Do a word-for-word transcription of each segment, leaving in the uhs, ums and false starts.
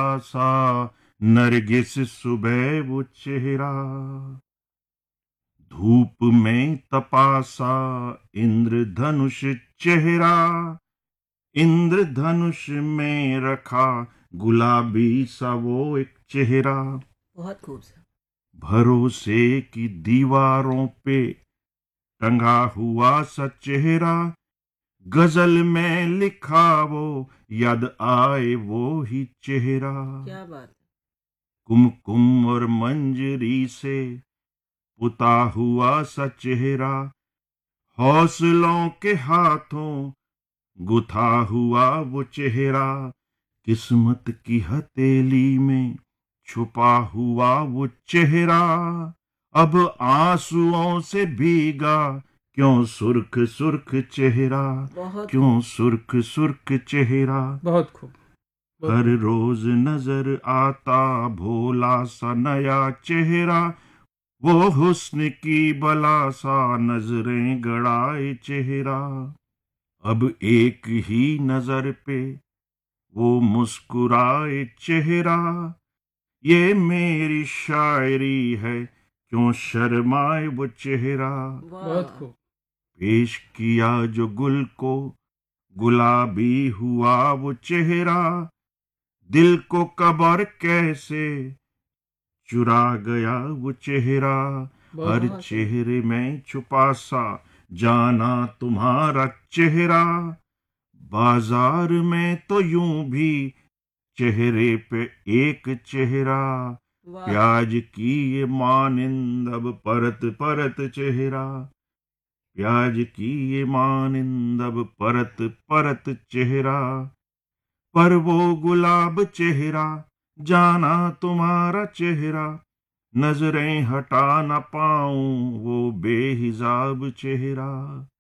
सा नरगिस सुबह वो चेहरा, धूप में तपासा इंद्रधनुष चेहरा, इंद्रधनुष में रखा गुलाबी सा वो एक चेहरा। बहुत खूब सर। भरोसे की दीवारों पे टंगा हुआ सा चेहरा, गजल में लिखा वो याद आए वो ही चेहरा। क्या बात। कुमकुम और मंजरी से पुता हुआ सा चेहरा, हौसलों के हाथों गुथा हुआ वो चेहरा, किस्मत की हथेली में छुपा हुआ वो चेहरा, अब आंसुओं से भीगा क्यों सुर्ख सुर्ख चेहरा, क्यों सुर्ख सुर्ख चेहरा। बहुत खूब। हर रोज नजर आता भोला सा नया चेहरा, वो हुस्न की बला सा नजरें गड़ाए चेहरा, अब एक ही नजर पे वो मुस्कुराए चेहरा, ये मेरी शायरी है क्यों शर्माए वो चेहरा। बहुत खूब। पेश किया जो गुल को गुलाबी हुआ वो चेहरा, दिल को कब और कैसे चुरा गया वो चेहरा, हर चेहरे में छुपा सा जाना तुम्हारा चेहरा, बाजार में तो यूं भी चेहरे पे एक चेहरा, प्याज की ये मानिंद अब परत परत चेहरा, प्याज की ये मानिंद अब परत परत चेहरा, पर वो गुलाब चेहरा जाना तुम्हारा चेहरा, नजरें हटा न पाऊं वो बेहिजाब चेहरा,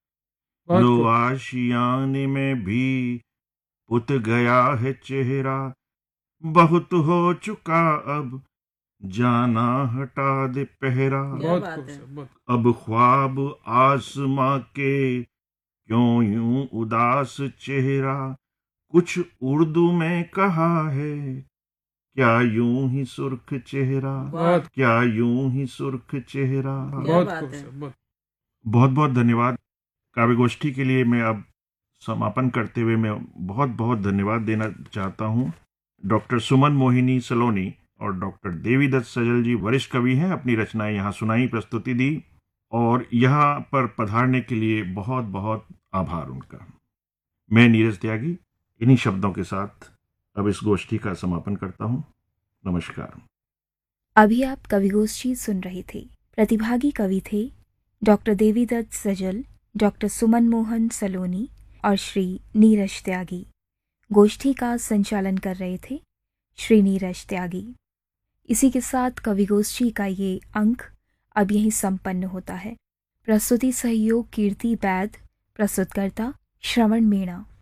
लो आशियाने में भी पुत गया है चेहरा, बहुत हो चुका अब जाना हटा दे पहरा। अब ख्वाब आसमां के क्यों यूं उदास चेहरा, कुछ उर्दू में कहा है क्या यूं ही सुर्ख चेहरा, क्या यूं ही सुर्ख चेहरा। बहुत बहुत धन्यवाद। काव्य गोष्ठी के लिए मैं अब समापन करते हुए मैं बहुत बहुत धन्यवाद देना चाहता हूँ डॉक्टर सुमन मोहिनी सलोनी और डॉक्टर देवीदत्त सजल जी वरिष्ठ कवि हैं, अपनी रचनाएं यहाँ सुनाई, प्रस्तुति दी और यहाँ पर पधारने के लिए बहुत बहुत आभार उनका। मैं नीरज त्यागी इन्हीं शब्दों के साथ अब इस गोष्ठी का समापन करता हूँ। नमस्कार। अभी आप कवि गोष्ठी सुन रहे थे। प्रतिभागी कवि थे डॉक्टर देवीदत्त सजल, डॉक्टर सुमन मोहन सलोनी और श्री नीरज त्यागी। गोष्ठी का संचालन कर रहे थे श्री नीरज त्यागी। इसी के साथ कवि गोष्ठी का ये अंक अब यहीं संपन्न होता है। प्रस्तुति सहयोग कीर्ति बैद, प्रस्तुतकर्ता श्रवण मीणा।